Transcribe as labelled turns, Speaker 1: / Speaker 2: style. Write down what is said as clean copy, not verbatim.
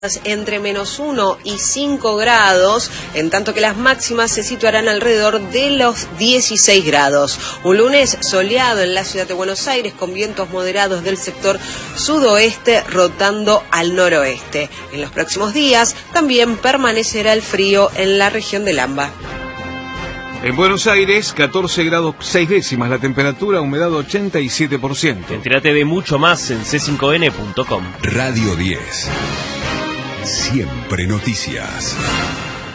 Speaker 1: entre -1 y 5 grados, en tanto que las máximas se situarán alrededor de los 16 grados. Un lunes soleado en la ciudad de Buenos Aires, con vientos moderados del sector sudoeste rotando al noroeste. En los próximos días también permanecerá el frío en la región del AMBA.
Speaker 2: En Buenos Aires, 14 grados 6 décimas la temperatura, humedad 87%.
Speaker 3: Entérate de mucho más en c5n.com.
Speaker 4: Radio 10. Siempre noticias.